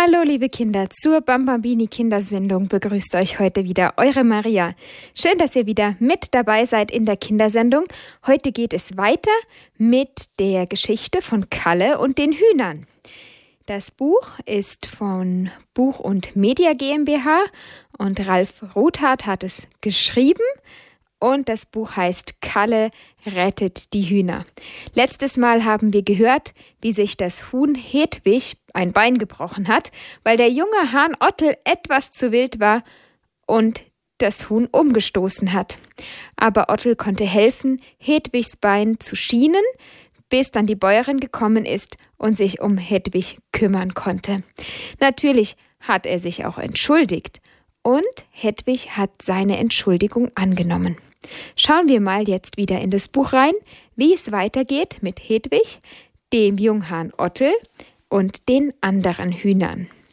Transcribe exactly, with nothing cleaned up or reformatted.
Hallo liebe Kinder, zur Bambambini Kindersendung begrüßt euch heute wieder eure Maria. Schön, dass ihr wieder mit dabei seid in der Kindersendung. Heute geht es weiter mit der Geschichte von Kalle und den Hühnern. Das Buch ist von Buch und Media GmbH und Ralf Rothardt hat es geschrieben. Und das Buch heißt Kalle rettet die Hühner. Letztes Mal haben wir gehört, wie sich das Huhn Hedwig ein Bein gebrochen hat, weil der junge Hahn Ottel etwas zu wild war und das Huhn umgestoßen hat. Aber Ottel konnte helfen, Hedwigs Bein zu schienen, bis dann die Bäuerin gekommen ist und sich um Hedwig kümmern konnte. Natürlich hat er sich auch entschuldigt und Hedwig hat seine Entschuldigung angenommen. Schauen wir mal jetzt wieder in das Buch rein, wie es weitergeht mit Hedwig, dem Junghahn Ottel und den anderen Hühnern.